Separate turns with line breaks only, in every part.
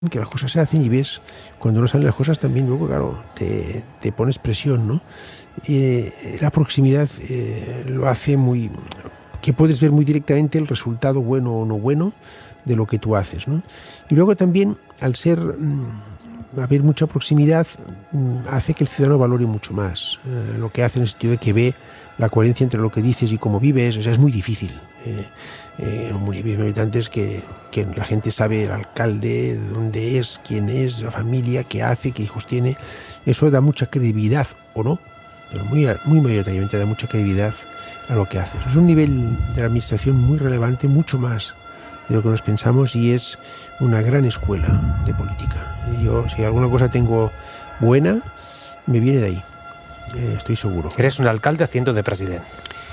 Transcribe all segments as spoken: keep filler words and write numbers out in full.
que las cosas se hacen y ves, cuando no salen las cosas también luego, claro, te, te pones presión, ¿no? Eh, la proximidad eh, lo hace muy... que puedes ver muy directamente el resultado bueno o no bueno de lo que tú haces, ¿no? Y luego también, al ser... haber mucha proximidad, hace que el ciudadano valore mucho más eh, lo que hace, en el sentido de que ve la coherencia entre lo que dices y cómo vives. O sea, es muy difícil. Eh, eh, en un municipio de habitantes que, que la gente sabe el alcalde, dónde es, quién es, la familia, qué hace, qué hijos tiene. Eso da mucha credibilidad, o no, pero muy, muy mayoritariamente da mucha credibilidad a lo que haces. Es un nivel de la administración muy relevante, mucho más de lo que nos pensamos, y es una gran escuela de política. Yo, si alguna cosa tengo buena, me viene de ahí, eh, estoy seguro.
Eres un alcalde haciendo de presidente.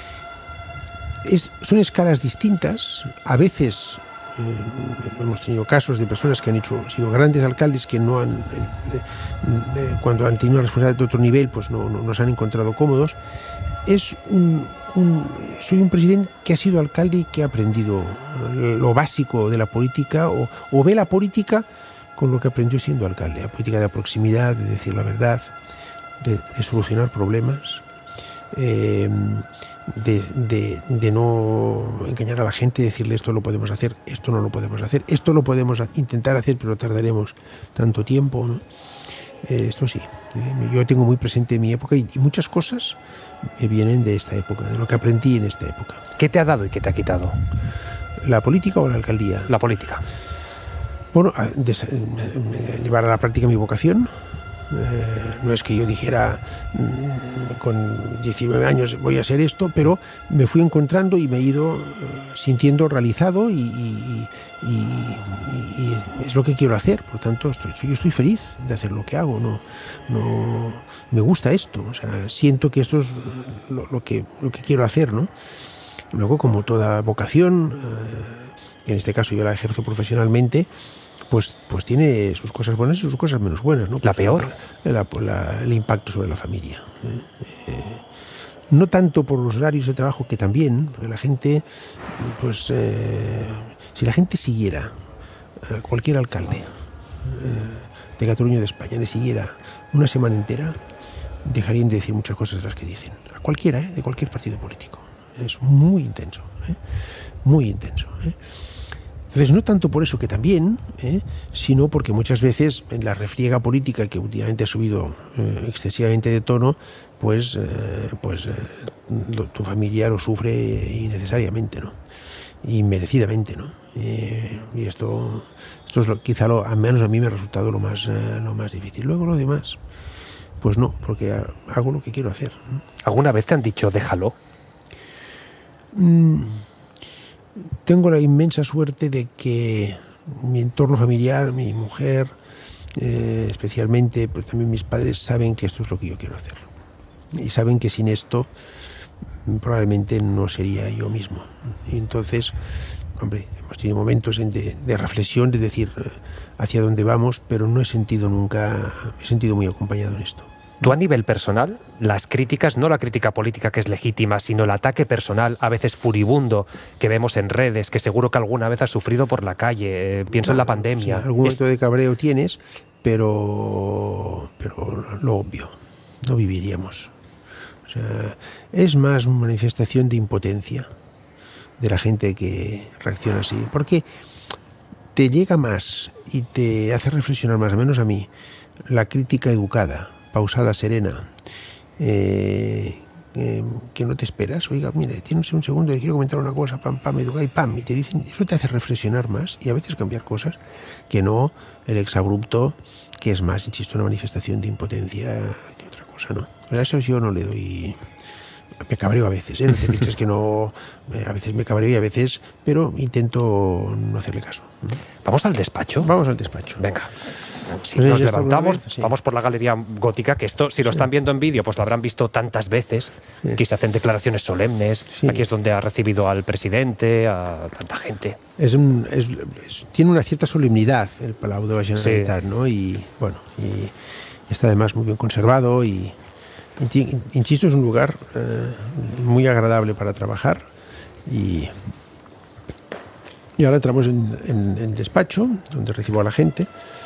Es, son escalas distintas. A veces eh, hemos tenido casos de personas que han hecho, sido grandes alcaldes que no han, eh, eh, cuando han tenido una responsabilidad de otro nivel, pues no, no, no se han encontrado cómodos. Es un, un, soy un presidente que ha sido alcalde y que ha aprendido lo básico de la política, o, o ve la política con lo que aprendió siendo alcalde. La política de proximidad, de decir la verdad, de, de solucionar problemas, eh, de, de, de no engañar a la gente, decirle esto lo podemos hacer, esto no lo podemos hacer, esto lo podemos intentar hacer, pero tardaremos tanto tiempo, ¿no? Eh, esto sí, eh, yo tengo muy presente mi época, y, y muchas cosas me vienen de esta época, de lo que aprendí en esta época.
¿Qué te ha dado y qué te ha quitado?
¿La política o la alcaldía?
La política.
Bueno, des, llevar a la práctica mi vocación. Eh, no es que yo dijera mmm, con diecinueve años voy a hacer esto, pero me fui encontrando y me he ido uh, sintiendo realizado, y, y, y, y, y es lo que quiero hacer. Por tanto, estoy, yo estoy feliz de hacer lo que hago. No, no me gusta esto. O sea, siento que esto es lo, lo, que, lo que quiero hacer, ¿no? Luego, como toda vocación, eh, en este caso yo la ejerzo profesionalmente, pues, pues tiene sus cosas buenas y sus cosas menos buenas, ¿no? Pues
¿La peor?
La, la, el impacto sobre la familia. ¿eh? Eh, no tanto por los horarios de trabajo, que también, porque la gente, pues, eh, si la gente siguiera a cualquier alcalde eh, de Cataluña, de España, le siguiera una semana entera, dejarían de decir muchas cosas de las que dicen. A cualquiera, ¿eh? De cualquier partido político. Es muy intenso, ¿eh? Muy intenso, ¿eh? Entonces, no tanto por eso, que también, ¿eh? sino porque muchas veces en la refriega política, que últimamente ha subido eh, excesivamente de tono, pues, eh, pues eh, lo, tu familia lo sufre innecesariamente, ¿no? Y merecidamente, ¿no? Eh, y esto, esto es lo, quizá lo, al menos a mí me ha resultado lo más, eh, lo más difícil. Luego lo demás, pues no, porque hago lo que quiero hacer.
¿Alguna vez te han dicho déjalo?
Mm. Tengo la inmensa suerte de que mi entorno familiar, mi mujer, eh, especialmente, pues también mis padres, saben que esto es lo que yo quiero hacer. Y saben que sin esto probablemente no sería yo mismo. Y entonces, hombre, hemos tenido momentos de, de reflexión, de decir eh, hacia dónde vamos, pero no he sentido nunca, me he sentido muy acompañado en esto.
Tú, a nivel personal, las críticas, no la crítica política, que es legítima, sino el ataque personal, a veces furibundo, que vemos en redes, que seguro que alguna vez has sufrido por la calle, eh, pienso claro, en la pandemia.
Sí, algún momento es... de cabreo tienes, pero, pero lo obvio, no viviríamos. O sea, es más una manifestación de impotencia de la gente que reacciona así, porque te llega más y te hace reflexionar más, o menos a mí, la crítica educada, pausada, serena, eh, eh, que no te esperas. Oiga, mire, tienes un segundo, le quiero comentar una cosa, pam, pam, educa y pam, y te dicen, eso te hace reflexionar más y a veces cambiar cosas, que no el exabrupto, que es más, insisto, una manifestación de impotencia que otra cosa, ¿no? Pero a eso yo no le doy... Me cabreo a veces, ¿eh? No te pienses que no... A veces me cabreo y a veces... Pero intento no hacerle caso.
¿Vamos al despacho?
Vamos al despacho.
Venga. Si
pues
nos levantamos,
vez, sí.
vamos por la Galería Gótica, que esto, si lo están viendo en vídeo, pues lo habrán visto tantas veces, sí. Aquí se hacen declaraciones solemnes, sí. Aquí es donde ha recibido al presidente, a tanta gente.
Es un, es, es, tiene una cierta solemnidad el Palau de la Generalitat, sí. ¿no? Y bueno, y está además muy bien conservado y, insisto, es un lugar eh, muy agradable para trabajar y... Y ahora entramos en, en el despacho, donde recibo a la gente,